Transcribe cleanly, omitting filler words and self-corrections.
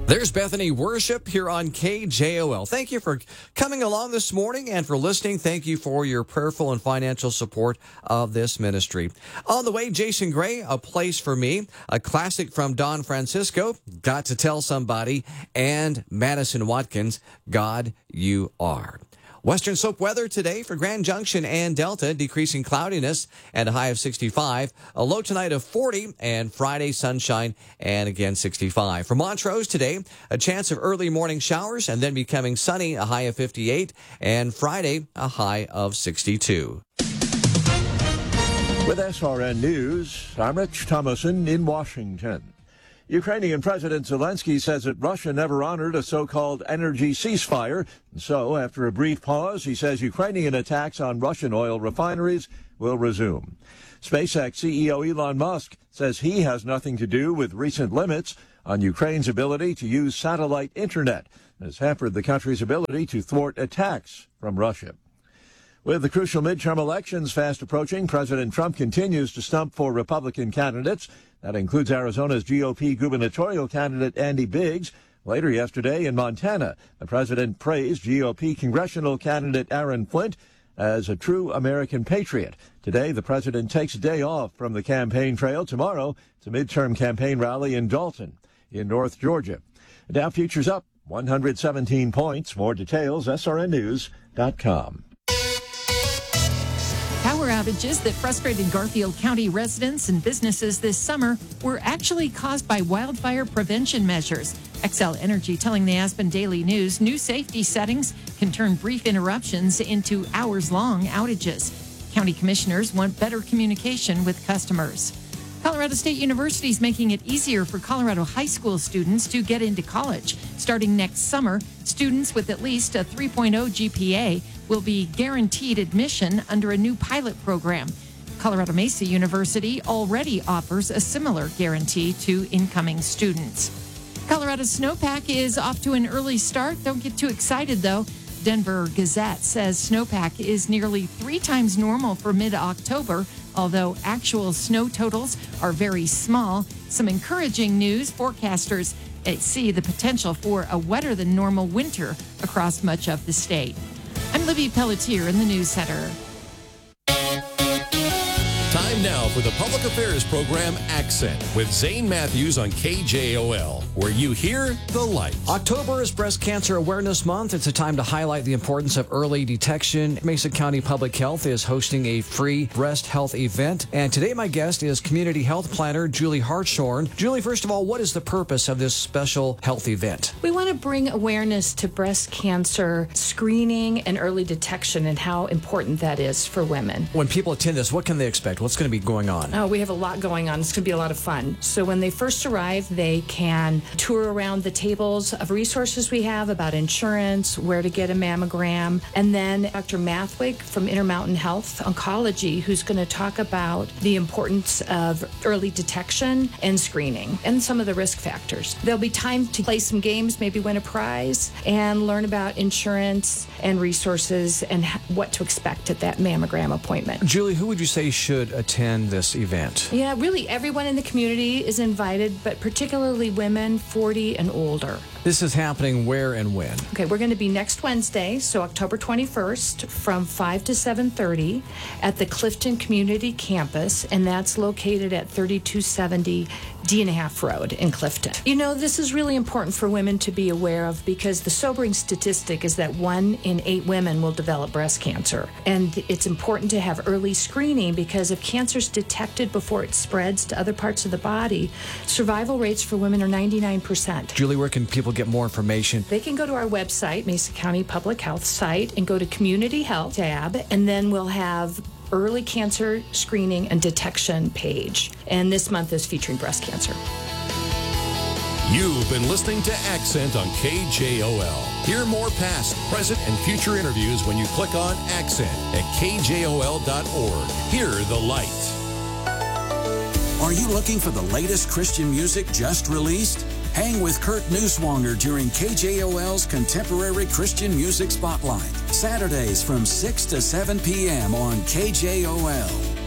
There's Bethany Worship here on KJOL. Thank you for coming along this morning and for listening. Thank you for your prayerful and financial support of this ministry. On the way, Jason Gray, A Place for Me, a classic from Don Francisco, Got to Tell Somebody, and Madison Watkins, God You Are. Western slope weather today for Grand Junction and Delta, decreasing cloudiness and a high of 65. A low tonight of 40 and Friday sunshine and again 65. For Montrose today, a chance of early morning showers and then becoming sunny, a high of 58, and Friday a high of 62. With SRN News, I'm Rich Thomason in Washington. Ukrainian President Zelensky says that Russia never honored a so-called energy ceasefire. And so, after a brief pause, he says Ukrainian attacks on Russian oil refineries will resume. SpaceX CEO Elon Musk says he has nothing to do with recent limits on Ukraine's ability to use satellite internet, and has hampered the country's ability to thwart attacks from Russia. With the crucial midterm elections fast approaching, President Trump continues to stump for Republican candidates. That includes Arizona's GOP gubernatorial candidate Andy Biggs. Later yesterday in Montana, the president praised GOP congressional candidate Aaron Flint as a true American patriot. Today, the president takes a day off from the campaign trail. Tomorrow, it's a midterm campaign rally in Dalton in North Georgia. Dow futures up 117 points. More details, srnnews.com. Power outages that frustrated Garfield County residents and businesses this summer were actually caused by wildfire prevention measures. Xcel Energy telling the Aspen Daily News new safety settings can turn brief interruptions into hours-long outages. County commissioners want better communication with customers. Colorado State University is making it easier for Colorado high school students to get into college. Starting next summer, students with at least a 3.0 GPA will be guaranteed admission under a new pilot program. Colorado Mesa University already offers a similar guarantee to incoming students. Colorado Snowpack is off to an early start. Don't get too excited, though. Denver Gazette says snowpack is nearly 3 times normal for mid-October, although actual snow totals are very small. Some encouraging news. Forecasters see the potential for a wetter than normal winter across much of the state. I'm Libby Pelletier in the News Center. Time now for the Public Affairs Program Accent with Zane Matthews on KJOL, where you hear the light. October is Breast Cancer Awareness Month. It's a time to highlight the importance of early detection. Mesa County Public Health is hosting a free breast health event. And today my guest is Community Health Planner Julie Hartshorn. Julie, first of all, what is the purpose of this special health event? We want to bring awareness to breast cancer screening and early detection and how important that is for women. When people attend this, what can they expect? What's going to be going on? Oh, we have a lot going on. It's going to be a lot of fun. So when they first arrive, they can tour around the tables of resources we have about insurance, where to get a mammogram, and then Dr. Mathwig from Intermountain Health Oncology, who's going to talk about the importance of early detection and screening and some of the risk factors. There'll be time to play some games, maybe win a prize, and learn about insurance and resources and what to expect at that mammogram appointment. Julie, who would you say should attend this event? Yeah, really everyone in the community is invited, but particularly women 40 and older. This is happening where and when? Okay, we're going to be next Wednesday, so October 21st from 5 to 7:30 at the Clifton Community Campus, and that's located at 3270 D&a-half Road in Clifton. You know, this is really important for women to be aware of because the sobering statistic is that 1 in 8 women will develop breast cancer. And it's important to have early screening because if cancer's detected before it spreads to other parts of the body, survival rates for women are 99%. Julie, where can people get more information? They can go to our website, Mesa County Public Health site, and go to Community Health tab, and then we'll have early cancer screening and detection page. And this month is featuring breast cancer. You've been listening to Accent on KJOL. Hear more past, present, and future interviews when you click on Accent at kjol.org. Hear the light. Are you looking for the latest Christian music just released? Hang with Kurt Neuswanger during KJOL's Contemporary Christian Music Spotlight. Saturdays from 6 to 7 p.m. on KJOL.